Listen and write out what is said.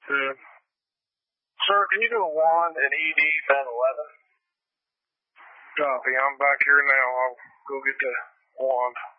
Good. Sir, can you do a wand and ED 1011? Copy. I'm back here now. I'll go get the wand.